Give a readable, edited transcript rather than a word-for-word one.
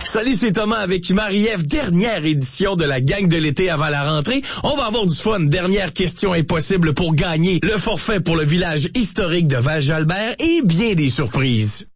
Salut, c'est Thomas avec Marie-Ève. Dernière édition de la gang de l'été avant la rentrée. On va avoir du fun. Dernière question impossible pour gagner le forfait pour le village historique de Val-Jalbert et bien des surprises.